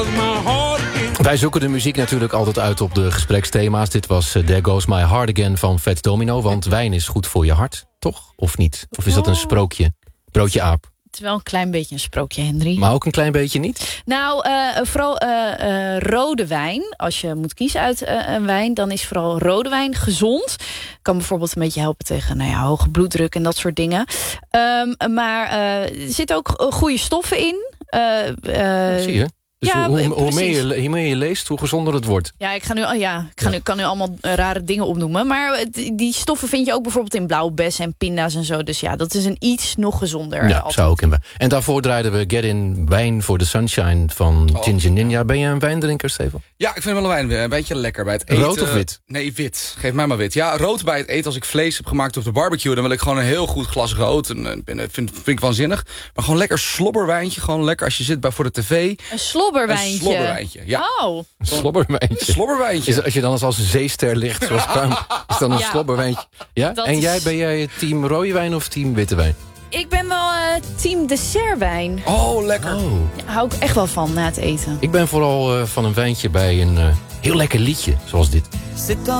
goes my heart again. Wij zoeken de muziek natuurlijk altijd uit op de gespreksthema's. Dit was There Goes My Heart Again van Fats Domino. Want wijn is goed voor je hart, toch? Of niet? Of is dat een sprookje? Broodje aap. Het is wel een klein beetje een sprookje, Henry. Maar ook een klein beetje niet? Nou, vooral rode wijn. Als je moet kiezen uit een wijn, dan is vooral rode wijn gezond. Kan bijvoorbeeld een beetje helpen tegen hoge bloeddruk en dat soort dingen. Maar er zitten ook goede stoffen in. Zie je? Dus ja, hoe meer je leest, hoe gezonder het wordt. Ja, ik kan nu allemaal rare dingen opnoemen. Maar die stoffen vind je ook bijvoorbeeld in blauwe bessen en pinda's en zo. Dus ja, dat is een iets nog gezonder. Ja, zou ook in. En daarvoor draaiden we Get In Wijn for the Sunshine van Ginger Ninja. Ben je een wijndrinker, Steven? Ja, ik vind wel een beetje lekker bij het eten. Rood of wit? Nee, wit. Geef mij maar wit. Ja, rood bij het eten. Als ik vlees heb gemaakt op de barbecue, dan wil ik gewoon een heel goed glas rood. En vind ik waanzinnig. Maar gewoon lekker slobberwijntje. Gewoon lekker als je zit voor de tv. Een slobberwijntje. Een slobberwijntje, ja. Oh. Een slobberwijntje. Slobberwijntje. Als je dan als een zeester ligt, zoals Pam, is dan een slobberwijntje. Ja? En ben jij team rode wijn of team witte wijn? Ik ben wel team dessertwijn. Oh, lekker. Oh. Daar hou ik echt wel van na het eten. Ik ben vooral van een wijntje bij een heel lekker liedje, zoals dit. C'est